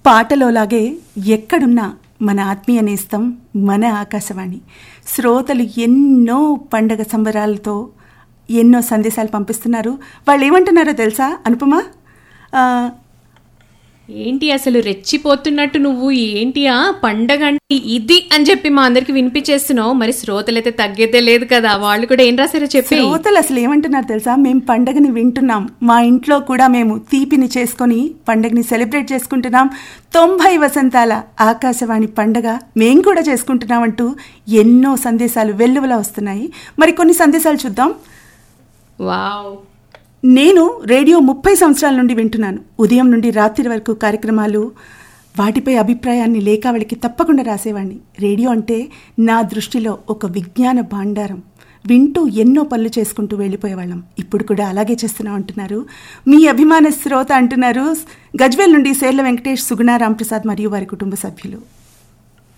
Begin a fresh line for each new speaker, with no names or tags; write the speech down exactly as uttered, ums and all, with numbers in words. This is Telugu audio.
పాటలోలాగే ఎక్కడున్నా మన ఆత్మీయ నేస్తం మన ఆకాశవాణి. శ్రోతలు ఎన్నో పండగ సంబరాలతో ఎన్నో సందేశాలు పంపిస్తున్నారు. వాళ్ళు ఏమంటున్నారో తెలుసా అనుపమ?
ఏంటి అసలు రెచ్చిపోతున్నట్టు నువ్వు, ఏంటి ఆ పండగ అంటే ఇది అని చెప్పి మా అందరికి వినిపించేస్తున్నావు. మరి శ్రోతలైతే తగ్గేదే లేదు కదా, వాళ్ళు కూడా ఏం రాశారో చెప్పి.
శ్రోతలు అసలు ఏమంటున్నారు తెలుసా? మేము పండగని వింటున్నాం, మా ఇంట్లో కూడా మేము తీపిని చేసుకొని పండగని సెలబ్రేట్ చేసుకుంటున్నాం, తొంభై వసంతాల ఆకాశవాణి పండగ మేము కూడా చేసుకుంటున్నాం అంటూ ఎన్నో సందేశాలు వెల్లువలా వస్తున్నాయి. మరి కొన్ని సందేశాలు చూద్దాం.
వావ్.
నేను రేడియో ముప్పై సంవత్సరాల నుండి వింటున్నాను. ఉదయం నుండి రాత్రి వరకు కార్యక్రమాలు, వాటిపై అభిప్రాయాన్ని లేఖావళికి తప్పకుండా రాసేవాడిని. రేడియో అంటే నా దృష్టిలో ఒక విజ్ఞాన భాండారం. వింటూ ఎన్నో పనులు చేసుకుంటూ వెళ్ళిపోయేవాళ్ళం. ఇప్పుడు కూడా అలాగే చేస్తున్నాం అంటున్నారు మీ అభిమాన శ్రోత అంటున్నారు. గజ్వేల్ నుండి సేర్ల వెంకటేష్, సుగుణ రాంప్రసాద్ మరియు వారి కుటుంబ సభ్యులు.